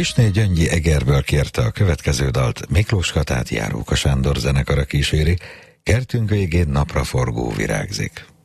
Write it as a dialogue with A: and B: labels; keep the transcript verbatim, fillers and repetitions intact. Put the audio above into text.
A: Kisné Gyöngyi Egerből kérte a következő dalt, Miklós Katát Járóka Sándor zenekara kíséri, Kertünk végén napraforgó virágzik.